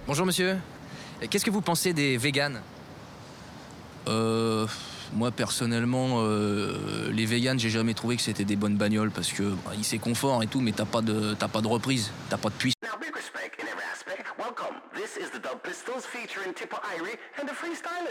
Bonjour monsieur. Qu'est-ce que vous pensez des véganes? Moi personnellement, les véganes, j'ai jamais trouvé que c'était des bonnes bagnoles parce que bah, c'est confort et tout, mais t'as pas de reprise, t'as pas de puissance. Now, big respect in every aspect. Welcome. This is the Dub Pistols featuring Tipper Irie and the Freestylers.